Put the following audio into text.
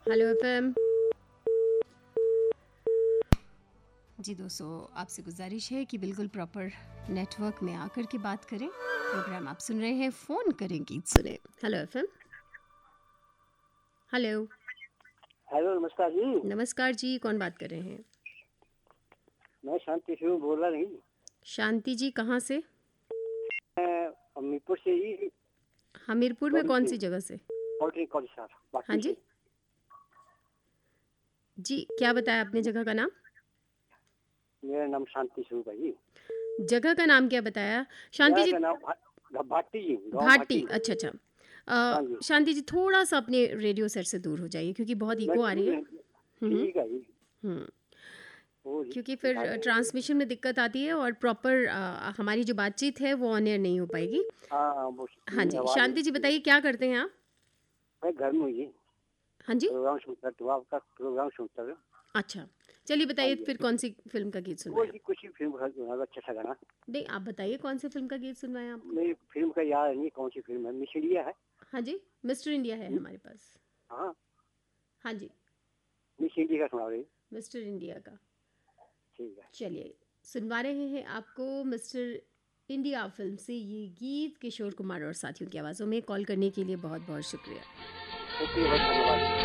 Hello FM. जी दोस्तों, आपसे गुजारिश है कि बिल्कुल प्रॉपर नेटवर्क में आकर के बात करें। प्रोग्राम आप सुन रहे हैं, फ़ोन करें गीत सुने। Hello FM. हेलो। हेलो, नमस्कार जी। नमस्कार जी, कौन बात कर रहे हैं? मैं शांति सिंह बोल रहा नहीं। शांति जी, कहाँ से? मैं अमीरपुर से ही। हमीरपुर में कौन सी जगह से? पोल्ट्री कॉलेज सर, हाँ बाकी जी से। जी, क्या बताया आपने जगह का नाम? मेरा नाम शांति सिंह भाई। जगह का नाम क्या बताया? शांति यहाँ जी। का नाम भाटी जी, गाँव भाटी, भाटी। अच्छा अच्छा। हाँ जी। शांति जी, थोड़ा सा अपने रेडियो सेट से दूर हो जाइए क्योंकि बहुत मैं इको आ रही दूर है। है। हम्म ठीक है जी। हम्म वो जी, क्योंकि बता फिर देंगे। ट्रांसमिशन में दिक्कत आती है और प्रॉपर हमारी जो बातचीत है वो ऑन एयर नहीं हो पाएगी। हाँ, वो हाँ जी, आवाज़ शांति जी बताइए क्या करते हैं आप? मैं घर में हूँ जी। हाँ जी। प्रोग्राम सुनता तो आपका प्रोग्राम सुनता हूँ। अच्छा, चलिए हाँ बताइए जी। फिर कौन सी फिल्म का गीत वो सुनवाएं आप? जी कुछ ही फिल्म अच्छा सा गाना। नहीं, आप बताइए कौन सी फिल्म का गीत सुनवाएं आपको? मेरी फिल्म का याद नहीं कौन सी फिल्म है, मिस इंडिया है। हाँ जी, मिस्टर इंडिया है हमारे पास। हाँ, हाँ जी, मिस इंडिया का सुना रही। मिस्टर इंडिया का। ठीक है। चलिए, सुनवा रहे हैं आपको मिस्टर इंडिया फिल्म से ये गीत। किशोर कुमार और साथियों की आवाज़ों में। कॉल करने के लिए बहुत बहुत शुक्रिया। ओके, बहुत धन्यवाद।